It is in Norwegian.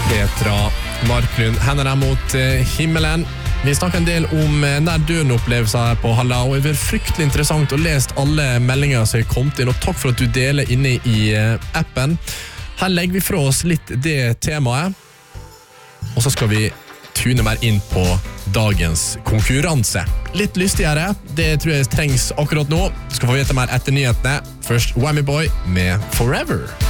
Petra Marklund. Hendene mot himmelen. Vi snakker en del om nær-døden-opplevelser her på Halla, og det er fryktelig interessant å lese alle meldinger som er kommet inn, og takk for at du deler inne i appen. Her legger vi fra oss litt det temaet, og så skal vi tune mer inn på dagens konkurranse. Litt lystigere, det tror jeg trengs akkurat nå. Du skal få vite mer etter nyhetene. Først Whammy Boy med Forever.